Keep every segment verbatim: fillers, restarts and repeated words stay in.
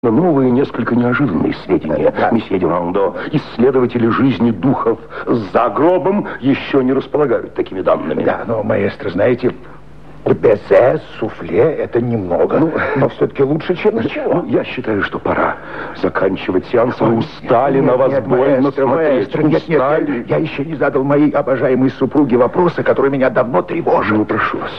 Новые, несколько неожиданные сведения, да. Месье Дюрандо. Исследователи жизни духов за гробом еще не располагают такими данными. Да, но, маэстро, знаете, безе, суфле, это немного, ну, но все-таки лучше, чем ничего. Ну, я считаю, что пора заканчивать сеанс. Вы устали, нет, на вас нет, больно маэстро, смотреть. Маэстро, нет, нет, нет, я еще не задал моей обожаемой супруге вопросы, которые меня давно тревожат. Ну, прошу вас.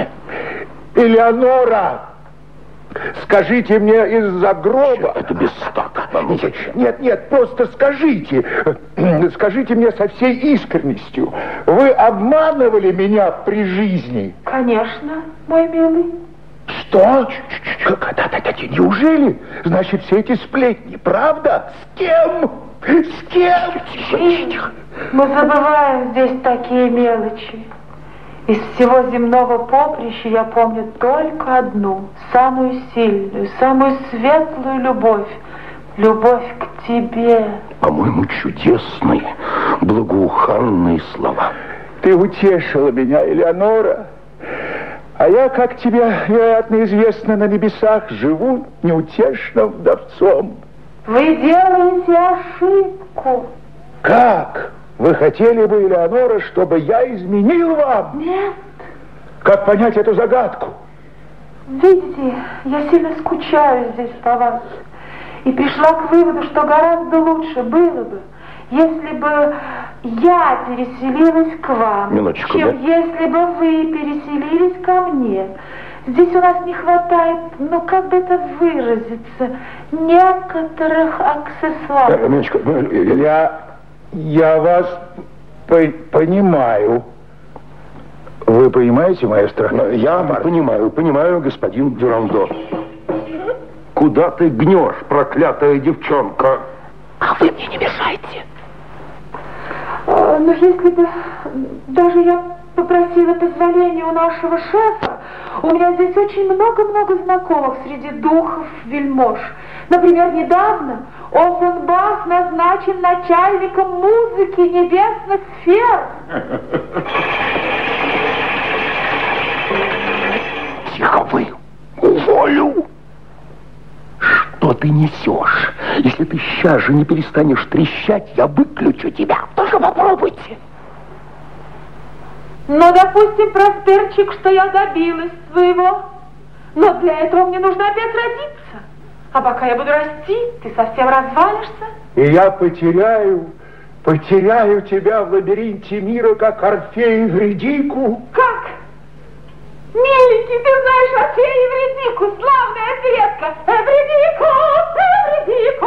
Элеонора! Скажите мне из-за гроба... Это бестактно. Ну, нет, нет, нет, просто скажите. Скажите мне со всей искренностью. Вы обманывали меня при жизни? Конечно, мой милый. Что? Да-да-да, неужели? Значит, все эти сплетни, правда? С кем? С кем? Тихо, тихо. Мы забываем здесь такие мелочи. Из всего земного поприща я помню только одну, самую сильную, самую светлую любовь. Любовь к тебе. По-моему, чудесные, благоуханные слова. Ты утешила меня, Элеонора. А я, как тебе, вероятно, известно, на небесах живу неутешным вдовцом. Вы делаете ошибку. Как? Вы хотели бы, Элеонора, чтобы я изменил вам? Нет. Как понять эту загадку? Видите, я сильно скучаю здесь по вас. И пришла к выводу, что гораздо лучше было бы, если бы я переселилась к вам, Минуточку, чем да? если бы вы переселились ко мне. Здесь у нас не хватает, ну как бы это выразиться, некоторых аксессуаров. Да, минуточку, я... Я вас по понимаю. Вы понимаете, маэстро? Я понимаю, понимаю, господин Дюрандо. Куда ты гнешь, проклятая девчонка? А вы мне не мешайте. А, но если бы даже я попросила позволения у нашего шефа, у меня здесь очень много-много знакомых среди духов вельмож. Например, недавно Оффенбах назначен начальником музыки небесных сфер. Тихо вы! Уволю! Что ты несешь? Если ты сейчас же не перестанешь трещать, я выключу тебя. Только попробуйте. Ну, допустим, Просперчик, что я добилась своего. Но для этого мне нужно опять родиться. А пока я буду расти, ты совсем развалишься. И я потеряю, потеряю тебя в лабиринте мира, как Орфей Евридику. Как? Миленький, ты знаешь Орфея Евридику, славная оперетка. Евридику, Евридику,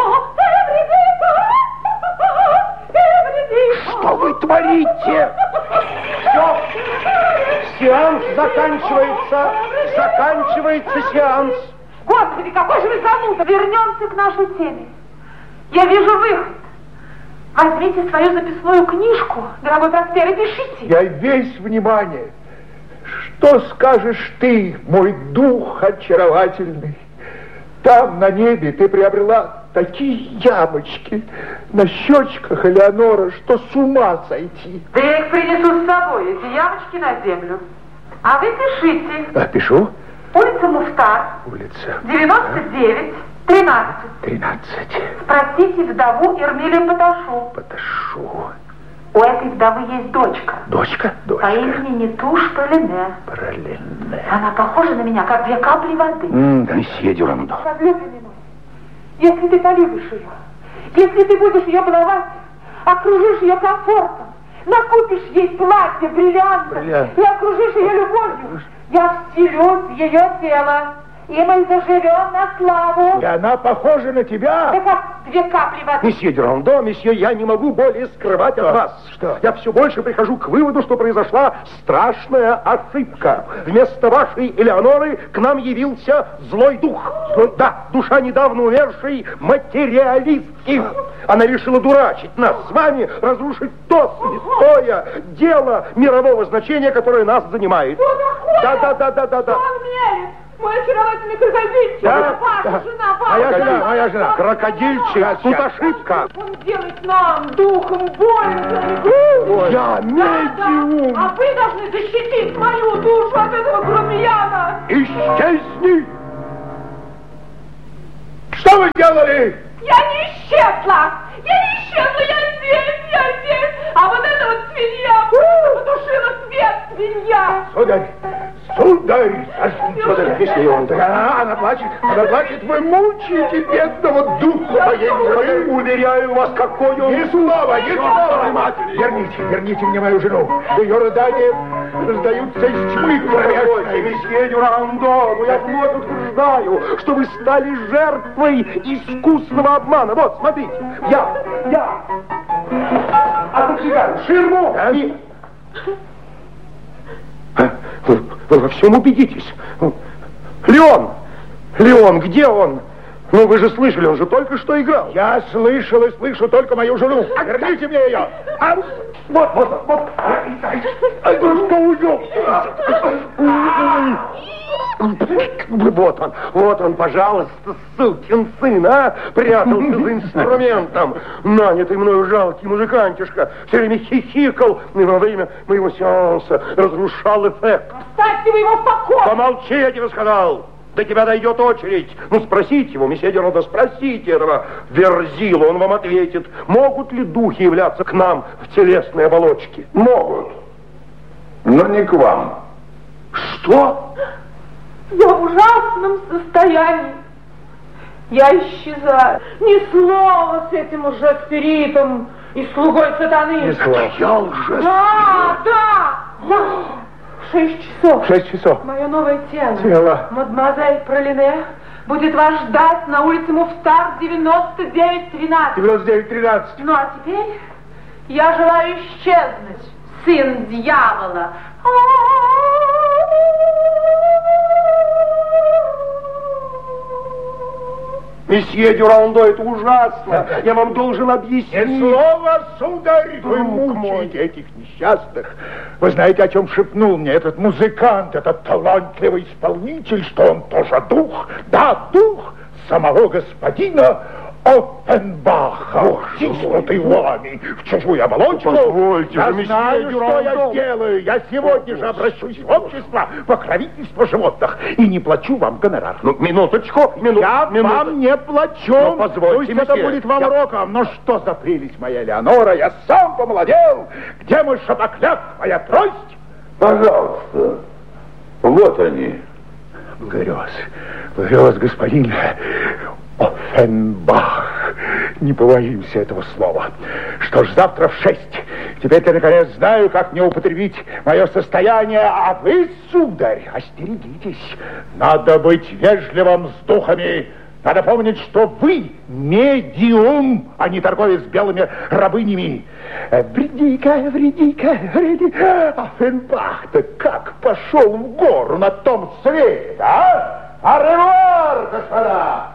Евридику, Евридику. Что вы творите? Все. Сеанс заканчивается. Заканчивается сеанс. Господи, какой же вы зануда! Вернемся к нашей теме. Я вижу выход. Возьмите свою записную книжку, дорогой Проспер, и пишите. Я весь внимание. Что скажешь ты, мой дух очаровательный? Там, на небе, ты приобрела такие ямочки на щечках, Элеонора, что с ума сойти. Да я их принесу с собой, эти ямочки на землю. А вы пишите. А, пишу. Улица Муфтар. Улица. девяносто девять, тринадцать. тринадцать. Спросите вдову Эрмилию Поташу. Поташу. У этой вдовы есть дочка. Дочка? Дочка. По имени Нитуш Пролине. Пролине. Она похожа на меня, как две капли воды. Mm, месье Дюрандо. Возлюбленный мой, если ты полюбишь ее, если ты будешь ее баловать, окружишь ее комфортом, накупишь ей платье, бриллианты Бриллиант. и окружишь ее любовью, я вселюсь в ее тело, и мы заживем на славу. И она похожа на тебя? Да как две капли воды. Месье Дюрандо, месье, я не могу более скрывать от вас. Что? Я все больше прихожу к выводу, что произошла страшная ошибка. Вместо вашей Элеоноры к нам явился злой дух. Злой, да, душа недавно умершей материалистки. Она решила дурачить нас с вами, разрушить то святое дело мирового значения, которое нас занимает. Да, да, да, да, да, да. Он мелет. Мой очаровательный крокодильчик, Да, ваша да. жена, ваша Моя жена, жена, моя жена. Крокодильчик, тут ошибка. Он делает нам, духом, больно. Я медиум. Да, а вы должны защитить мою душу от этого грубияна. Исчезни! Что вы сделали? Я не исчезла! Я не исчезла! Я здесь! Я здесь! А вот эта вот свинья потушила свет! Свинья! Сударь! Сударь! Сударь, если он... Она, она плачет! Она плачет! Вы мучаете бедного духа моей жены! Уверяю вас, какой он... Ни слова! Ни слова! Верните! Верните мне мою жену! Ее рыдания раздаются из тьмы кромешной! Месье Дюрандо, но я вновь утверждаю, что вы стали жертвой искусного обмана. Вот, смотрите, я, я отодвигаю ширму Да? и... Вы, вы во всем убедитесь. Леон! Леон, где он? Ну, вы же слышали, он же только что играл. Я слышал и слышу только мою жену. Верните мне ее! А, вот, вот, вот. Ай, ну что уйдем? Вот он, вот он, пожалуйста, сукин сын, а? Прятался за инструментом. Нанятый мною жалкий музыкантишка. Все время хихикал и во время моего сеанса разрушал эффект. Оставьте вы его в покое! Помолчи, я тебе сказал. До тебя дойдет очередь. Ну, спросите его, месье Дюрандо, спросите этого Верзилу, он вам ответит, могут ли духи являться к нам в телесной оболочке? Могут, но не к вам. Что? Я в ужасном состоянии. Я исчезаю. Ни слова с этим уже спиритом и слугой сатаны. Ни слова. Я лжец. Да, да, да. Шесть часов. Шесть часов. Мое новое тело. Тело. Мадемуазель Пролине будет вас ждать на улице Муфтар девяносто девять тринадцать. девяносто девять тринадцать. Ну, а теперь я желаю исчезнуть, сын дьявола. Месье Дюрандо, это ужасно. Я вам должен объяснить. Ни слова, сударь, вы Друг мучаете этих несчастных. Вы знаете, о чем шепнул мне этот музыкант, этот талантливый исполнитель, что он тоже дух, да, дух самого господина Оффенбаха, втиснутый вами в чужую оболочку. Позвольте я же, месье знаю, что я Дюрандо. сделаю. Я сегодня же обращусь в общество покровительства животных и не плачу вам гонорар. Ну, минуточку, минуту, Я минуту. вам не плачу. Ну, позвольте, Пусть это месье. будет вам Я- уроком. Но что за прелесть моя Леонора? Я сам помолодел. Где мой шапокляк, моя трость? Пожалуйста, вот они. Грез, грез, господин Оффенбах. Не побоимся этого слова. Что ж, завтра в шесть. Теперь я, наконец, знаю, как мне употребить мое состояние. А вы, сударь, остерегитесь. Надо быть вежливым с духами. Надо помнить, что вы медиум, а не торговец с белыми рабынями. Вреди-ка, вреди-ка, вреди. Оффенбах-то как пошел в гору на том свете, а? Аревуар, господа!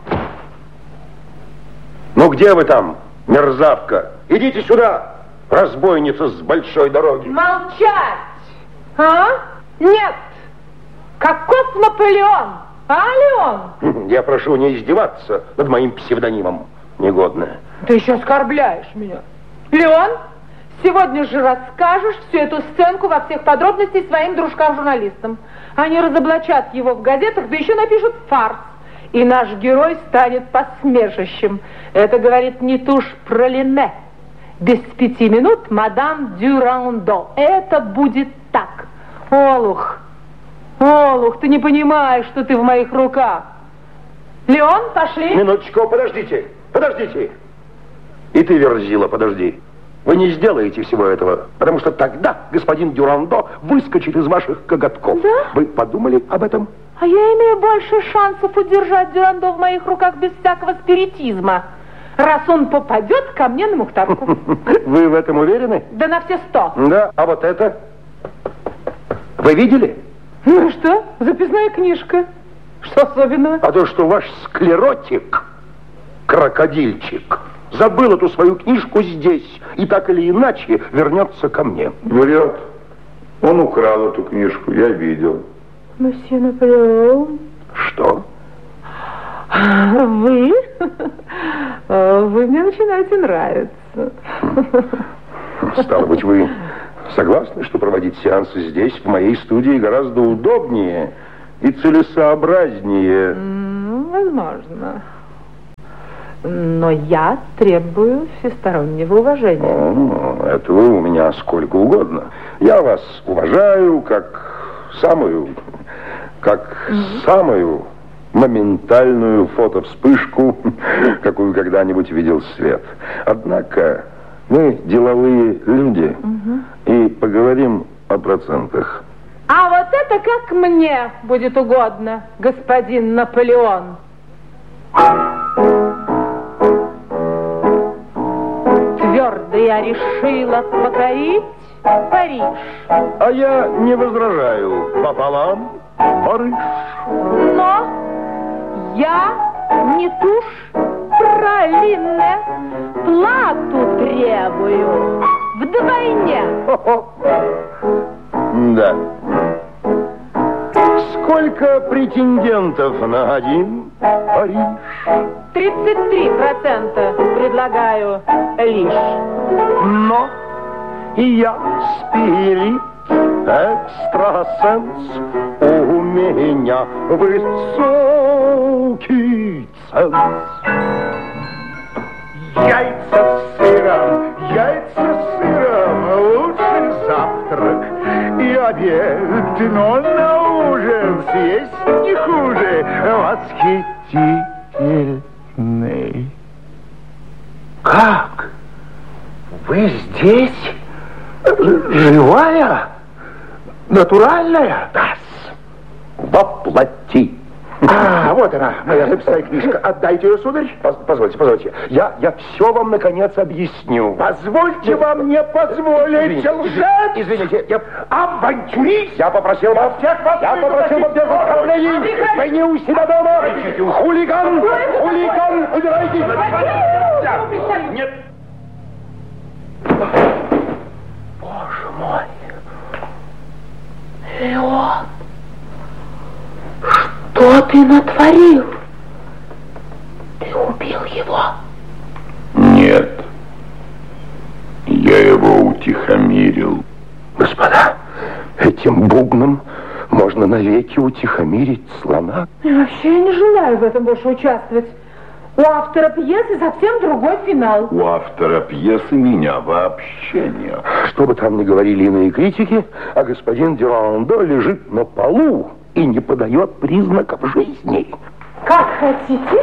Ну, где вы там, мерзавка? Идите сюда, разбойница с большой дороги. Молчать! А? Нет! Как Наполеон! А, Леон? Я прошу не издеваться над моим псевдонимом, негодная. Ты еще оскорбляешь меня. Леон, сегодня же расскажешь всю эту сценку во всех подробностях своим дружкам-журналистам. Они разоблачат его в газетах, да еще напишут фарс. И наш герой станет посмешищем. Это говорит не тушь Пролине. Без пяти минут мадам Дюрандо. Это будет так. Олух, Олух, ты не понимаешь, что ты в моих руках. Леон, пошли. Минуточку, подождите, подождите. И ты, Верзила, подожди. Вы не сделаете всего этого, потому что тогда господин Дюрандо выскочит из ваших коготков. Да? Вы подумали об этом? А я имею больше шансов удержать Дюрандо в моих руках без всякого спиритизма, раз он попадет ко мне на Мухтарку. Вы в этом уверены? Да на все сто. Да, а вот это? Вы видели? Ну что, записная книжка. Что особенного? А то, что ваш склеротик, крокодильчик, забыл эту свою книжку здесь и так или иначе вернется ко мне. Врет. Он украл эту книжку, я видел. Месье Наполеон. Что? Вы? Вы мне начинаете нравиться. Стало быть, вы согласны, что проводить сеансы здесь, в моей студии, гораздо удобнее и целесообразнее? М, Возможно. Но я требую всестороннего уважения. О, это вы у меня сколько угодно. Я вас уважаю как самую, как mm-hmm. самую моментальную фотовспышку, какую когда-нибудь видел свет. Однако мы деловые люди mm-hmm. и поговорим о процентах. А вот это как мне будет угодно, господин Наполеон. Твердо я решила покорить Париж. А я не возражаю. Пополам Париж. Но я не тушь пролине, плату требую вдвойне. Да. Сколько претендентов на один Париж? тридцать три процента предлагаю лишь. Но и я спирит, экстрасенс, у меня высокий ценз. Яйца с сыром, яйца с сыром, лучший завтрак и обед, но на ужин съесть не хуже, восхитительный. Как? Вы здесь? Живая? Натуральная? Да-с, воплоти. А, вот она, моя записная книжка. Отдайте ее, сударь. Позвольте, позвольте. Я, я все вам, наконец, объясню. Позвольте вам не позволить. Лжец! Извините, я... Авантюрист! Я попросил вас... Всех вас Я попросил вас без оскорблений. Вы не у себя дома. Хулиган! Хулиган! Убирайтесь! Нет! Боже мой! Леон! Что ты натворил? Ты убил его? Нет. Я его утихомирил. Господа, этим бубном можно навеки утихомирить слона. И вообще я не желаю в этом больше участвовать. У автора пьесы совсем другой финал. У автора пьесы меня вообще нет. Что бы там ни говорили иные критики, а господин Дюрандо лежит на полу и не подает признаков жизни. Как хотите.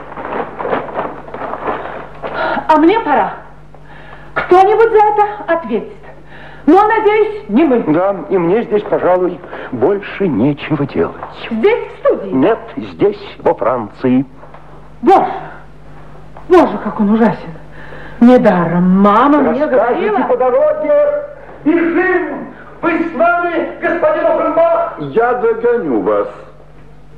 А мне пора. Кто-нибудь за это ответит. Но, надеюсь, не мы. Да, и мне здесь, пожалуй, больше нечего делать. Здесь, в студии? Нет, здесь, во Франции. Боже, боже, как он ужасен. Недаром мама мне говорила... по дороге. Бежим! Вы с нами, господин Оффенбах? Я догоню вас.